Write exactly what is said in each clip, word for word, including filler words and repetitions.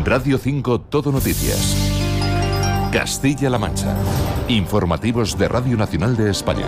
Radio cinco Todo Noticias. Castilla-La Mancha. Informativos de Radio Nacional de España.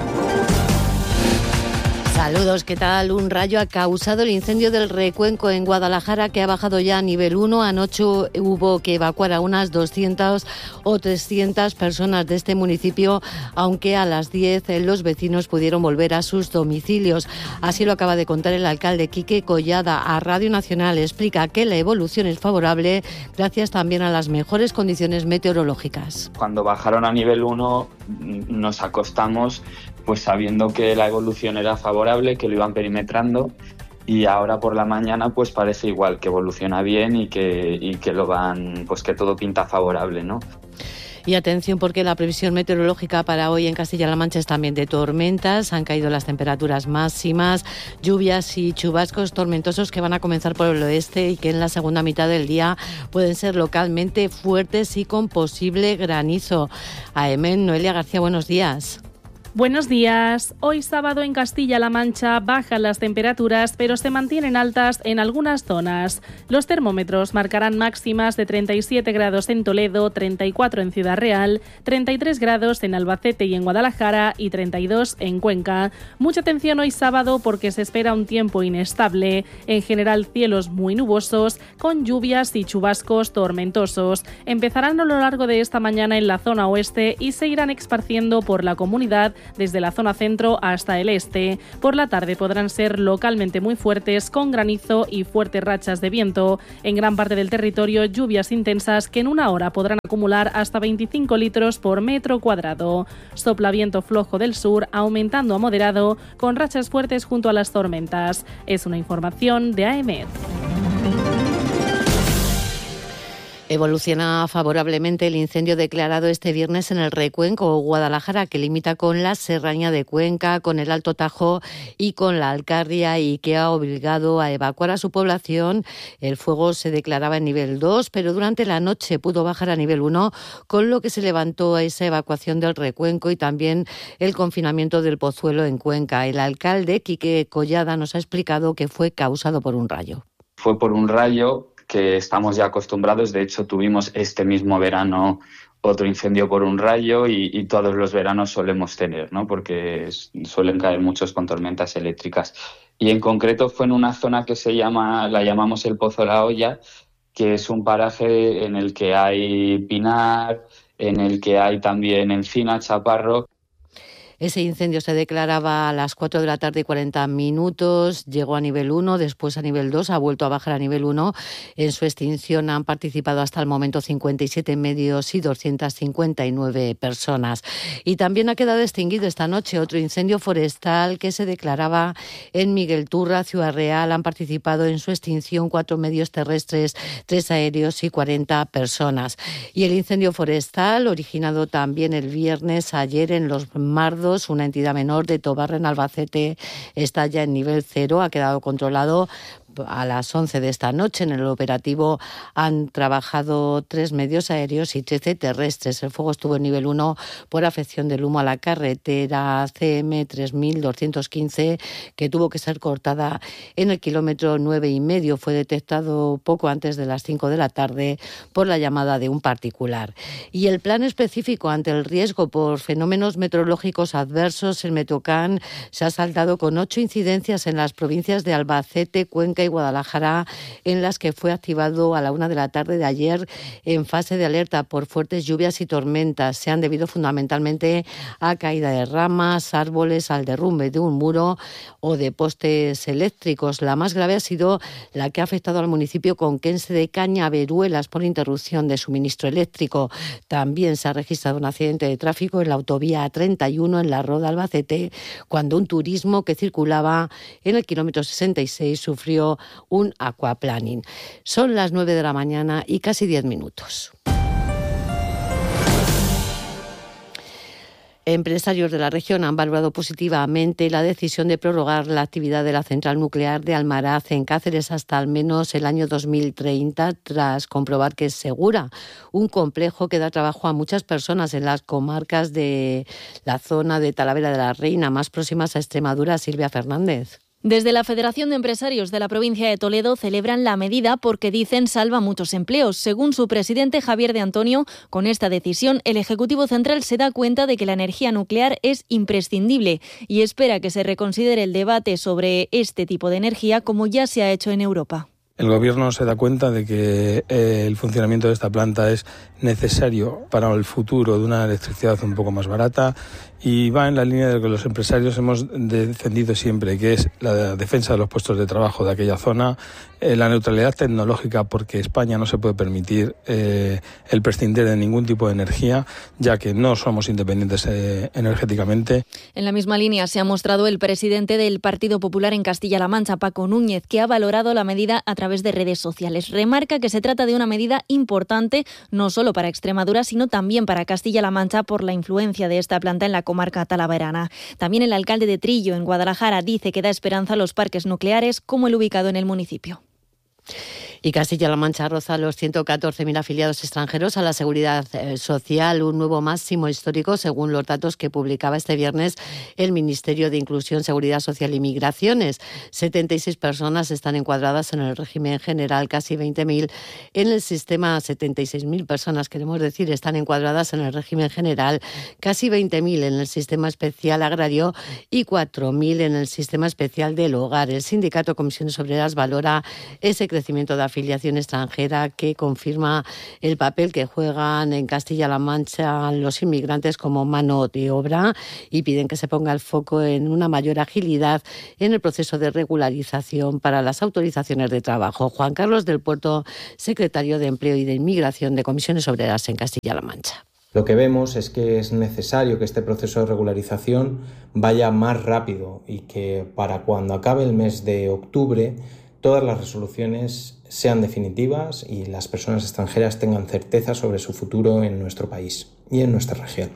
Saludos, ¿qué tal? Un rayo ha causado el incendio del Recuenco en Guadalajara, que ha bajado ya a nivel uno. Anoche hubo que evacuar a unas doscientas o trescientas personas de este municipio, aunque a las diez los vecinos pudieron volver a sus domicilios. Así lo acaba de contar el alcalde Quique Collada a Radio Nacional. Explica que la evolución es favorable gracias también a las mejores condiciones meteorológicas. Cuando bajaron a nivel uno nos acostamos pues sabiendo que la evolución era favorable, que lo iban perimetrando, y ahora por la mañana pues parece igual, que evoluciona bien y que, y que lo van, pues que todo pinta favorable, ¿no? Y atención, porque la previsión meteorológica para hoy en Castilla-La Mancha es también de tormentas. Han caído las temperaturas máximas, lluvias y chubascos tormentosos que van a comenzar por el oeste y que en la segunda mitad del día pueden ser localmente fuertes y con posible granizo. A E M E, Noelia García, buenos días. Buenos días. Hoy sábado en Castilla-La Mancha bajan las temperaturas, pero se mantienen altas en algunas zonas. Los termómetros marcarán máximas de treinta y siete grados en Toledo, treinta y cuatro en Ciudad Real, treinta y tres grados en Albacete y en Guadalajara y treinta y dos en Cuenca. Mucha atención hoy sábado porque se espera un tiempo inestable. En general, cielos muy nubosos, con lluvias y chubascos tormentosos. Empezarán a lo largo de esta mañana en la zona oeste y se irán esparciendo por la comunidad desde la zona centro hasta el este. Por la tarde podrán ser localmente muy fuertes, con granizo y fuertes rachas de viento. En gran parte del territorio, lluvias intensas que en una hora podrán acumular hasta veinticinco litros por metro cuadrado. Sopla viento flojo del sur, aumentando a moderado, con rachas fuertes junto a las tormentas. Es una información de A E M E D. Evoluciona favorablemente el incendio declarado este viernes en el Recuenco, Guadalajara, que limita con la Serraña de Cuenca, con el Alto Tajo y con la Alcarria, y que ha obligado a evacuar a su población. El fuego se declaraba en nivel dos, pero durante la noche pudo bajar a nivel uno, con lo que se levantó esa evacuación del Recuenco y también el confinamiento del Pozuelo en Cuenca. El alcalde, Quique Collada, nos ha explicado que fue causado por un rayo. Fue por un rayo que estamos ya acostumbrados. De hecho, tuvimos este mismo verano otro incendio por un rayo y, y todos los veranos solemos tener, ¿no? Porque es, suelen caer muchos con tormentas eléctricas. Y en concreto fue en una zona que se llama, la llamamos el Pozo La Olla, que es un paraje en el que hay pinar, en el que hay también encina, chaparro. Ese incendio se declaraba a las cuatro de la tarde y cuarenta minutos, llegó a nivel uno, después a nivel dos, ha vuelto a bajar a nivel uno. En su extinción han participado hasta el momento cincuenta y siete medios y doscientas cincuenta y nueve personas. Y también ha quedado extinguido esta noche otro incendio forestal que se declaraba en Miguel Turra, Ciudad Real. Han participado en su extinción cuatro medios terrestres, tres aéreos y cuarenta personas. Y el incendio forestal, originado también el viernes ayer en Los Mardos, una entidad menor de Tobarra en Albacete, está ya en nivel cero, ha quedado controlado. A las once de esta noche en el operativo han trabajado tres medios aéreos y trece terrestres. El fuego estuvo en nivel uno por afección del humo a la carretera C M tres mil doscientos quince, que tuvo que ser cortada en el kilómetro nueve y medio. Fue detectado poco antes de las cinco de la tarde por la llamada de un particular. Y el plan específico ante el riesgo por fenómenos meteorológicos adversos, el Meteocan, se ha saldado con ocho incidencias en las provincias de Albacete, Cuenca y Guadalajara, en las que fue activado a la una de la tarde de ayer en fase de alerta por fuertes lluvias y tormentas. Se han debido fundamentalmente a caída de ramas, árboles, al derrumbe de un muro o de postes eléctricos. La más grave ha sido la que ha afectado al municipio conquense de Cañaveruelas por interrupción de suministro eléctrico. También se ha registrado un accidente de tráfico en la autovía A treinta y uno en la Roda Albacete, cuando un turismo que circulaba en el kilómetro sesenta y seis sufrió un aquaplaning. Son las nueve de la mañana y casi diez minutos. Empresarios de la región han valorado positivamente la decisión de prorrogar la actividad de la central nuclear de Almaraz en Cáceres hasta al menos el año dos mil treinta, tras comprobar que es segura. Un complejo que da trabajo a muchas personas en las comarcas de la zona de Talavera de la Reina, más próximas a Extremadura. Silvia Fernández. Desde la Federación de Empresarios de la provincia de Toledo celebran la medida porque dicen salva muchos empleos. Según su presidente Javier de Antonio, con esta decisión el Ejecutivo Central se da cuenta de que la energía nuclear es imprescindible y espera que se reconsidere el debate sobre este tipo de energía como ya se ha hecho en Europa. El Gobierno se da cuenta de que eh, el funcionamiento de esta planta es necesario para el futuro de una electricidad un poco más barata y va en la línea de lo que los empresarios hemos defendido siempre, que es la defensa de los puestos de trabajo de aquella zona, eh, la neutralidad tecnológica, porque España no se puede permitir eh, el prescindir de ningún tipo de energía, ya que no somos independientes eh, energéticamente. En la misma línea se ha mostrado el presidente del Partido Popular en Castilla-La Mancha, Paco Núñez, que ha valorado la medida a través de redes sociales. Remarca que se trata de una medida importante no solo para Extremadura, sino también para Castilla-La Mancha por la influencia de esta planta en la comarca talaverana. También el alcalde de Trillo, en Guadalajara, dice que da esperanza a los parques nucleares como el ubicado en el municipio. Y Castilla-La Mancha roza los ciento catorce mil afiliados extranjeros a la Seguridad Social, un nuevo máximo histórico según los datos que publicaba este viernes el Ministerio de Inclusión, Seguridad Social y Migraciones. setenta y seis personas están encuadradas en el régimen general, casi veinte mil en el sistema, setenta y seis mil personas, queremos decir, están encuadradas en el régimen general, casi veinte mil en el sistema especial agrario y cuatro mil en el sistema especial del hogar. El sindicato Comisiones Obreras valora ese crecimiento de afiliación extranjera que confirma el papel que juegan en Castilla-La Mancha los inmigrantes como mano de obra y piden que se ponga el foco en una mayor agilidad en el proceso de regularización para las autorizaciones de trabajo. Juan Carlos del Puerto, secretario de Empleo y de Inmigración de Comisiones Obreras en Castilla-La Mancha. Lo que vemos es que es necesario que este proceso de regularización vaya más rápido y que para cuando acabe el mes de octubre todas las resoluciones sean definitivas y las personas extranjeras tengan certeza sobre su futuro en nuestro país y en nuestra región.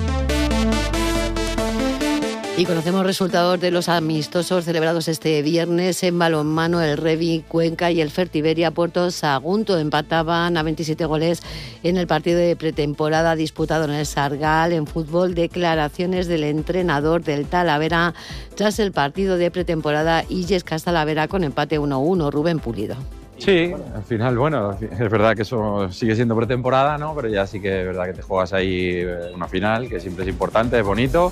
Y conocemos resultados de los amistosos celebrados este viernes en balonmano. El Revi Cuenca y el Fertiberia Puerto Sagunto empataban a veintisiete goles en el partido de pretemporada disputado en el Sargal. En fútbol, declaraciones del entrenador del Talavera tras el partido de pretemporada Illescas Talavera con empate uno uno. Rubén Pulido. Sí, al final, bueno, es verdad que eso sigue siendo pretemporada, ¿no? Pero ya sí que es verdad que te juegas ahí una final, que siempre es importante, es bonito.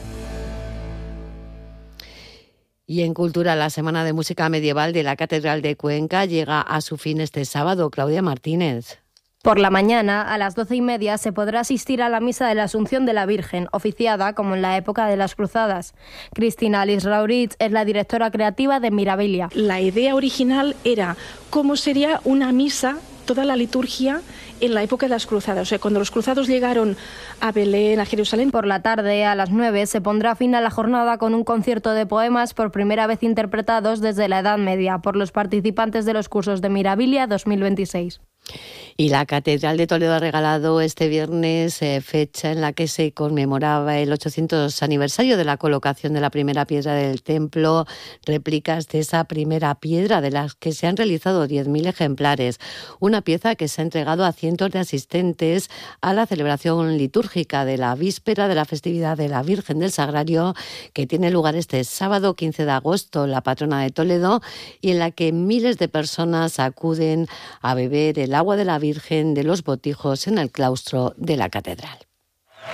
Y en Cultura, la Semana de Música Medieval de la Catedral de Cuenca llega a su fin este sábado. Claudia Martínez. Por la mañana, a las doce y media, se podrá asistir a la Misa de la Asunción de la Virgen, oficiada como en la época de las Cruzadas. Cristina Lisrauritz es la directora creativa de Mirabilia. La idea original era cómo sería una misa, toda la liturgia, en la época de las Cruzadas, o sea, cuando los cruzados llegaron a Belén, a Jerusalén. Por la tarde, a las nueve, se pondrá fin a la jornada con un concierto de poemas por primera vez interpretados desde la Edad Media por los participantes de los cursos de Mirabilia dos mil veintiséis. Y la Catedral de Toledo ha regalado este viernes, eh, fecha en la que se conmemoraba el ochocientos aniversario de la colocación de la primera piedra del templo, réplicas de esa primera piedra, de las que se han realizado diez mil ejemplares. Una pieza que se ha entregado a cientos de asistentes a la celebración litúrgica de la víspera de la festividad de la Virgen del Sagrario, que tiene lugar este sábado quince de agosto, la patrona de Toledo, y en la que miles de personas acuden a beber el agua de la Virgen de los Botijos en el claustro de la catedral.